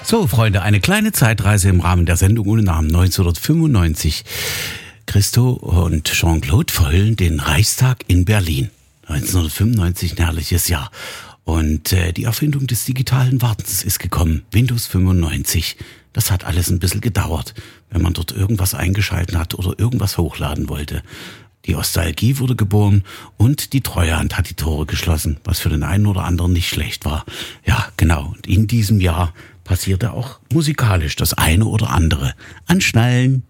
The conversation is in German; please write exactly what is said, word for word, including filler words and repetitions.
So, Freunde, eine kleine Zeitreise im Rahmen der Sendung ohne Namen neunzehnhundertfünfundneunzig. Christo und Jean-Claude feiern den Reichstag in Berlin. neunzehnhundertfünfundneunzig, ein herrliches Jahr. Und äh, die Erfindung des digitalen Wartens ist gekommen. Windows fünfundneunzig. Das hat alles ein bisschen gedauert, wenn man dort irgendwas eingeschalten hat oder irgendwas hochladen wollte. Die Nostalgie wurde geboren und die Treuhand hat die Tore geschlossen, was für den einen oder anderen nicht schlecht war. Ja, genau. Und in diesem Jahr passierte auch musikalisch das eine oder andere. Anschnallen!